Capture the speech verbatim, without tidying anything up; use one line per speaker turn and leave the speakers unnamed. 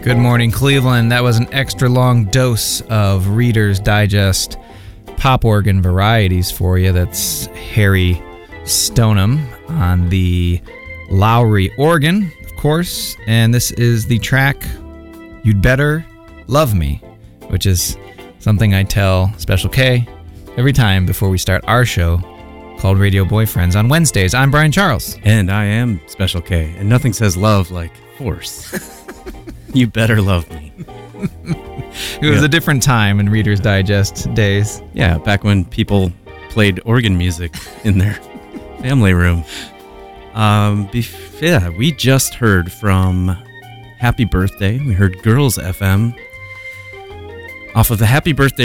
Good morning, Cleveland. That was an extra long dose of Reader's Digest pop organ varieties for you. That's Harry Stoneham on the Lowry organ, of course. And this is the track You'd Better Love Me, which is something I tell Special K every time before we start our show called Radio Boyfriends on Wednesdays. I'm Brian Charles.
And I am Special K. And nothing says love like force. You better love me.
It was
yeah.
a different time in Reader's Digest days.
Yeah, back when people played organ music in their family room. Um, bef- yeah, we just heard from Happy Birthday. We heard Girls F M off of the Happy Birthday